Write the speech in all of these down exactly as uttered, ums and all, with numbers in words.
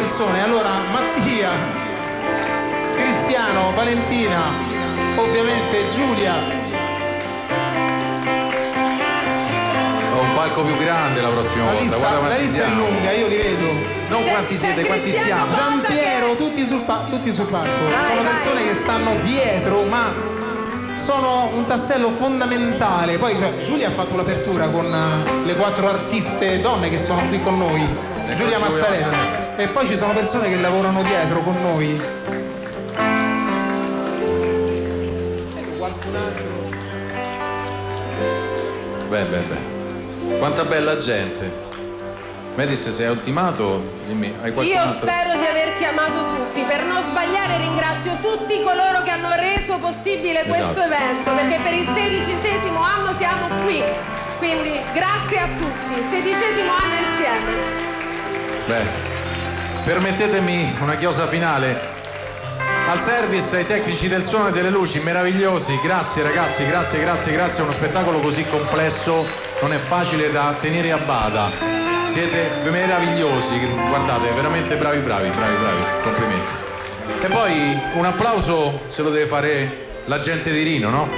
persone. Allora, Mattia, Cristiano, Valentina, ovviamente Giulia. Ho un palco più grande la prossima La volta. lista, Guarda la quanti lista è siamo. lunga, io li vedo. Non C'è- quanti c'è siete, quanti Cristiano siamo. Botta Giampiero, che- tutti sul, pa- tutti sul palco. Vai, Sono vai. persone che stanno dietro, ma sono un tassello fondamentale. Poi cioè, Giulia ha fatto l'apertura con eh, le quattro artiste donne che sono qui con noi. Ecco, Giulia Giulia Massarella. Massarella. E poi ci sono persone che lavorano dietro con noi. Qualcun altro? Beh, beh, beh. Quanta bella gente. Medis, se hai ultimato, dimmi, hai qualcun Io altro? spero di aver chiamato tutti. Per non sbagliare ringrazio tutti coloro che hanno reso possibile questo Esatto. evento, perché per il sedicesimo anno siamo qui. Quindi grazie a tutti. Sedicesimo anno insieme. Beh, permettetemi una chiosa finale. Al service, ai tecnici del suono e delle luci, meravigliosi, grazie ragazzi, grazie, grazie, grazie. Uno spettacolo così complesso non è facile da tenere a bada. Siete meravigliosi, guardate, veramente bravi, bravi, bravi, bravi, complimenti. E poi un applauso se lo deve fare la gente di Rino, no?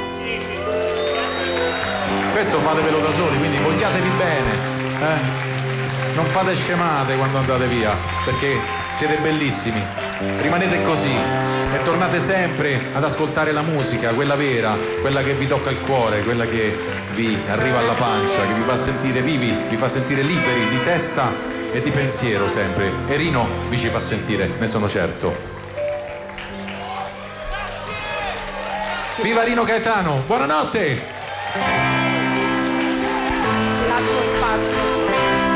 Questo fatevelo da soli, quindi vogliatevi bene, eh? Non fate scemate quando andate via, perché siete bellissimi. Rimanete così e tornate sempre ad ascoltare la musica, quella vera, quella che vi tocca il cuore, quella che vi arriva alla pancia, che vi fa sentire vivi, vi fa sentire liberi di testa e di pensiero sempre. E Rino vi ci fa sentire, ne sono certo. Viva Rino Gaetano, buonanotte! Lascio spazio.